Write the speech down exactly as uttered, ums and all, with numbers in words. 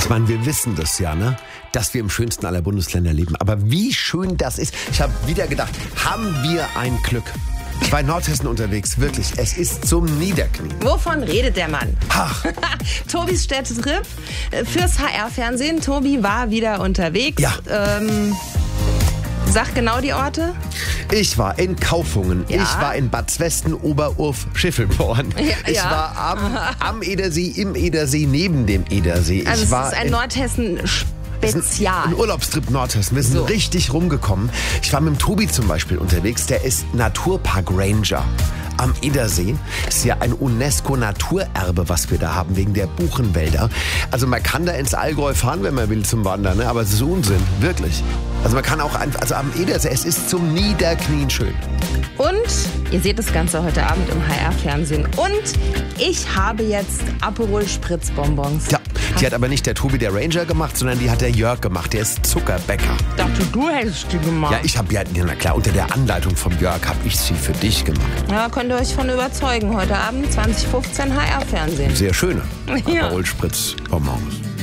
Ich meine, wir wissen das ja, ne? Dass wir im schönsten aller Bundesländer leben. Aber wie schön das ist. Ich habe wieder gedacht, haben wir ein Glück. Ich war in Nordhessen unterwegs, wirklich. Es ist zum Niederknien. Wovon redet der Mann? Ach. Tobis Städtetrip fürs H R-Fernsehen. Tobi war wieder unterwegs. Ja. Ähm, sag genau die Orte. Ich war in Kaufungen, Ja. ich war in Bad Zwesten, Oberurf, Schiffelborn. Ja, ich ja. war am, am Edersee, im Edersee, neben dem Edersee. Also ich es war ist ein in- Nordhessen Spezial. Ein Urlaubstrip Nordhessen. Wir sind So. richtig rumgekommen. Ich war mit dem Tobi zum Beispiel unterwegs. Der ist Naturpark Ranger am Edersee. Das ist ja ein UNESCO-Naturerbe, was wir da haben, wegen der Buchenwälder. Also man kann da ins Allgäu fahren, wenn man will, zum Wandern. Ne? Aber es ist Unsinn, wirklich. Also man kann auch einfach, also am Edersee, es ist zum Niederknien schön. Und ihr seht das Ganze heute Abend im H R-Fernsehen. Und ich habe jetzt Aperol Spritzbonbons. Ja, die hat aber nicht der Tobi, der Ranger, gemacht, sondern die hat der Jörg gemacht. Der ist Zuckerbäcker. Ich dachte, du hättest die gemacht. Ja, ich habe ja, ja, na klar, unter der Anleitung vom Jörg habe ich sie für dich gemacht. Ja, könnt ihr euch von überzeugen. Heute Abend zwanzig fünfzehn H R-Fernsehen. Sehr schöne Ja. Aperol Spritz Bonbons.